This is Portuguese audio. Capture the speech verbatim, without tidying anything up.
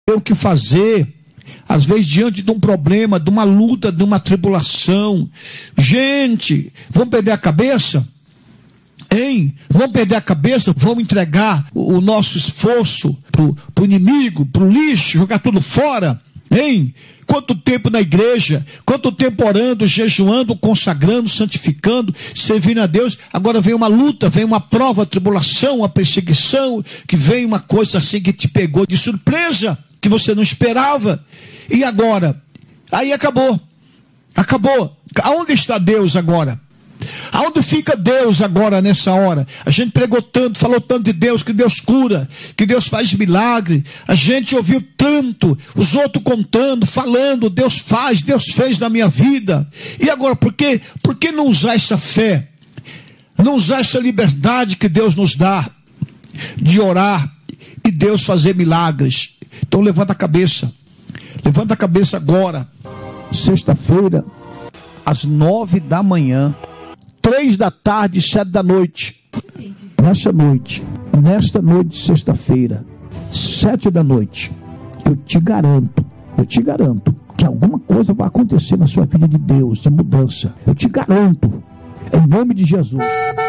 o que fazer, às vezes diante de um problema, de uma luta, de uma tribulação. Gente, vamos perder a cabeça? Hein? Vamos perder a cabeça? Vamos entregar o, o nosso esforço para o inimigo, para o lixo, jogar tudo fora? Hein? Quanto tempo na igreja, quanto tempo orando, jejuando, consagrando, santificando, servindo a Deus. Agora vem uma luta, vem uma prova, tribulação, uma perseguição, que vem uma coisa assim que te pegou de surpresa, que você não esperava. E agora? Aí acabou. Acabou. Aonde está Deus agora? Aonde fica Deus agora nessa hora? A gente pregou tanto, falou tanto de Deus, que Deus cura, que Deus faz milagre. A gente ouviu tanto, os outros contando, falando, Deus faz, Deus fez na minha vida. E agora, por que, por que não usar essa fé? Não usar essa liberdade que Deus nos dá de orar e Deus fazer milagres? Então levanta a cabeça. Levanta a cabeça agora. Sexta-feira, às nove da manhã. Três da tarde, sete da noite. Nessa noite, nesta noite de sexta-feira, sete da noite, eu te garanto, eu te garanto que alguma coisa vai acontecer na sua vida de Deus, de mudança. Eu te garanto, em nome de Jesus.